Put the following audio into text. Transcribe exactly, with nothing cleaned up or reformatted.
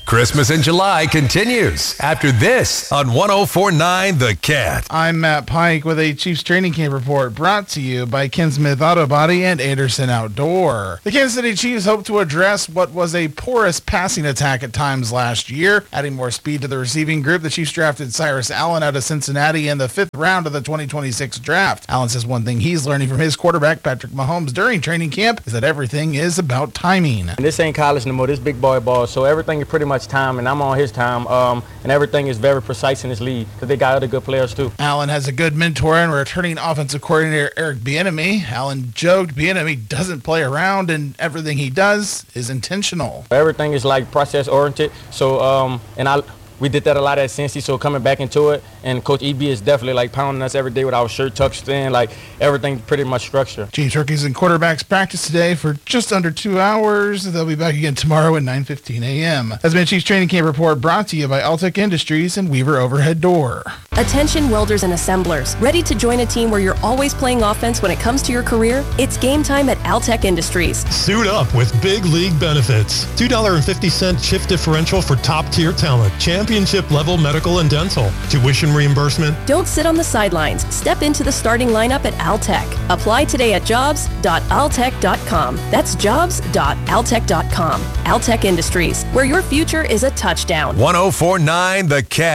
Christmas in July continues after this on one oh four point nine The Cat. I'm Matt Pike with a Chiefs training camp report brought to you by Ken Smith Auto Body and Anderson Outdoor. The Kansas City Chiefs hope to address what was a porous passing attack at times last year. Adding more speed to the receiving group, the Chiefs drafted Cyrus Allen out of Cincinnati in the fifth round of the twenty twenty-six draft. Allen says one thing he's learning from his quarterback, Patrick Mahomes, during training camp is that everything is about timing. And this ain't college no more, this big boy ball, so everything is pretty much time, and I'm on his time, um, and everything is very precise in this league because they got other good players too. Allen has a good mentor in returning offensive coordinator Eric Bieniemy. Allen joked Bieniemy doesn't play around, and everything he does is intentional. Everything is like process oriented, so um, and I. We did that a lot at Cincy, so coming back into it, and Coach E B is definitely like pounding us every day with our shirt tucked in, like everything pretty much structured. Chiefs rookies and quarterbacks practice today for just under two hours. They'll be back again tomorrow at nine fifteen a.m. Has been a Chiefs training camp report brought to you by Altec Industries and Weaver Overhead Door. Attention welders and assemblers, ready to join a team where you're always playing offense when it comes to your career? It's game time at Altec Industries. Suit up with big league benefits. two dollars and fifty cents shift differential for top-tier talent. Championship level medical and dental. Tuition reimbursement. Don't sit on the sidelines. Step into the starting lineup at Altec. Apply today at jobs dot altec dot com. That's jobs dot altec dot com. Altec Industries, where your future is a touchdown. one oh four point nine The Cat.